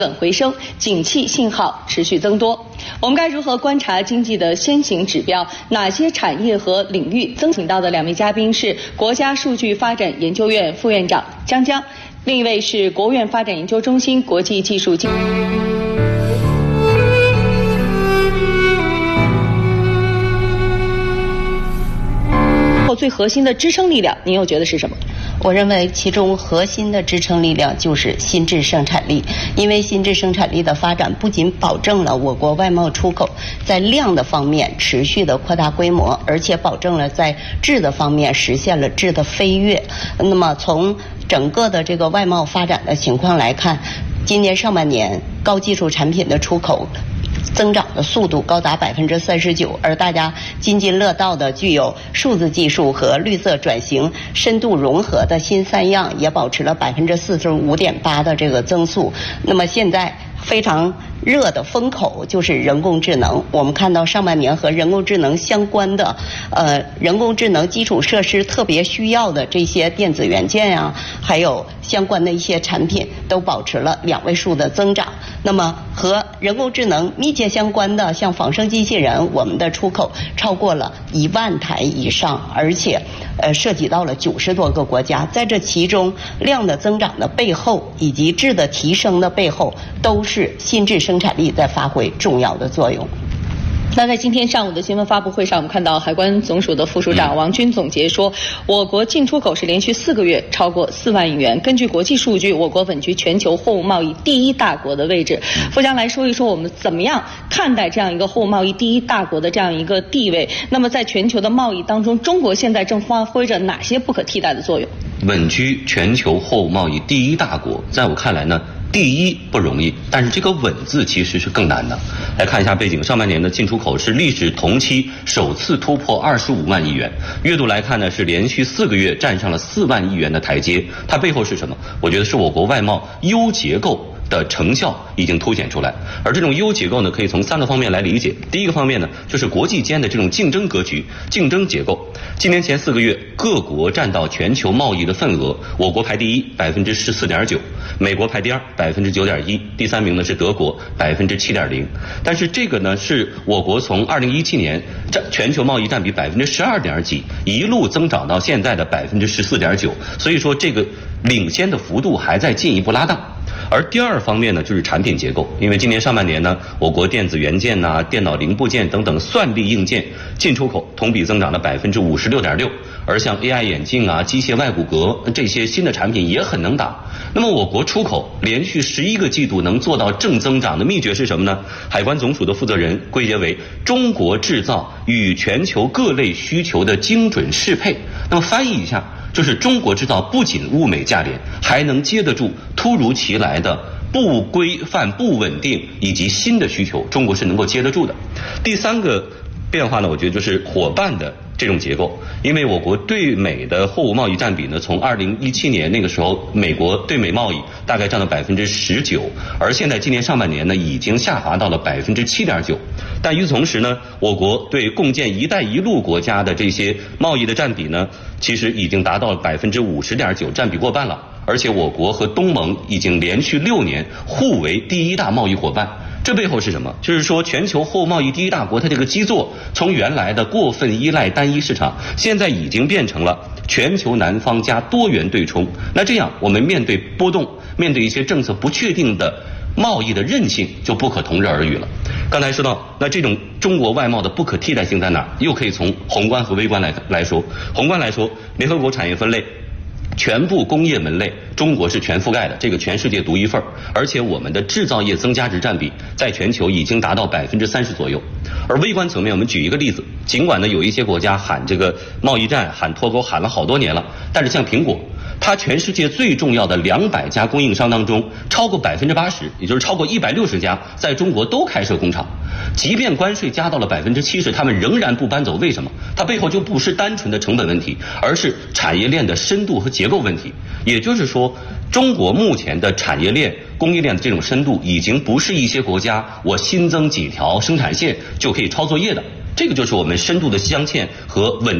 稳回升，景气信号持续增多。我们该如何观察经济的先行指标？哪些产业和领域增？请到的两位嘉宾是国家数据发展研究院副院长张江，另一位是国务院发展研究中心国际技术最核心的支撑力量，您又觉得是什么？ 我认为其中核心的支撑力量就是新质生产力，因为新质生产力的发展不仅保证了我国外贸出口在量的方面持续的扩大规模，而且保证了在质的方面实现了质的飞跃。那么从整个的这个外贸发展的情况来看，今年上半年高技术产品的出口增长的速度高达39%，而大家津津乐道的具有数字技术和绿色转型深度融合的新三样也保持了45.8%的这个增速。那么现在非常热的风口就是人工智能，我们看到上半年和人工智能相关的人工智能基础设施特别需要的这些电子元件啊，还有相关的一些产品都保持了2位数的增长。那么和人工智能密切相关的像仿生机器人，我们的出口超过了1万台以上，而且涉及到了90多个国家。在这其中，量的增长的背后以及质的提升的背后，都是新质生产力在发挥重要的作用。 那在今天上午的新闻发布会上，我们看到海关总署的副署长王军总结说，我国进出口是连续4个月超过4万亿元。根据国际数据，我国稳居全球货物贸易第一大国的位置。副将来说一说，我们怎么样看待这样一个货物贸易第一大国的这样一个地位？那么在全球的贸易当中，中国现在正发挥着哪些不可替代的作用？ 稳居全球货物贸易第一大国，在我看来呢，第一不容易，但是这个稳字其实是更难的。来看一下背景，上半年的进出口是历史同期首次突破25万亿元，月度来看呢是连续4个月站上了4万亿元的台阶。它背后是什么？我觉得是我国外贸优结构的成效已经凸显出来，而这种优结构呢，可以从3个方面来理解。第一个方面呢，就是国际间的这种竞争格局、竞争结构。今年前4个月，各国占到全球贸易的份额，我国排第一，14.9%，美国排第二，9.1%，第3名呢是德国7.0%。但是这个呢，是我国从2017年全球贸易占比12.几，一路增长到现在的14.9%，所以说这个领先的幅度还在进一步拉大。而第二方面呢，就是产品结构。因为今年上半年呢，我国电子元件呐、电脑零部件等等算力硬件进出口同比增长了56.6%，而像 AI 眼镜啊、机械外骨骼这些新的产品也很能打。那么我国出口连续11个季度能做到正增长的秘诀是什么呢？海关总署的负责人归结为中国制造与全球各类需求的精准适配。那么翻译一下，就是中国制造不仅物美价廉，还能接得住突如其来的不规范、不稳定以及新的需求，中国是能够接得住的。第3个变化呢，我觉得就是伙伴的这种结构。因为我国对美的货物贸易占比呢，从2017年那个时候，美国对美贸易大概占到19%，而现在今年上半年呢，已经下滑到了7.9%。但与此同时呢，我国对共建“一带一路”国家的这些贸易的占比呢，其实已经达到了50.9%，占比过半了。而且我国和东盟已经连续6年互为第一大贸易伙伴。这背后是什么？就是说全球货物贸易第一大国，它这个基座从原来的过分依赖单一市场，现在已经变成了全球南方加多元对冲。那这样我们面对波动，面对一些政策不确定的贸易的韧性就不可同日而语了。刚才说到，那这种中国外贸的不可替代性在哪儿？又可以从宏观和微观来说。宏观来说，联合国产业分类全部工业门类，中国是全覆盖的，这个全世界独一份。而且我们的制造业增加值占比在全球已经达到30%左右。而微观层面，我们举一个例子，尽管呢有一些国家喊这个贸易战、喊脱钩喊了好多年了，但是像苹果，它全世界最重要的200家供应商当中，超过80%，也就是超过160家，在中国都开设工厂。即便关税加到了70%，他们仍然不搬走。为什么？它背后就不是单纯的成本问题，而是产业链的深度和结构问题。也就是说，中国目前的产业链、供应链的这种深度，已经不是一些国家我新增几条生产线就可以抄作业的。这个就是我们深度的镶嵌和稳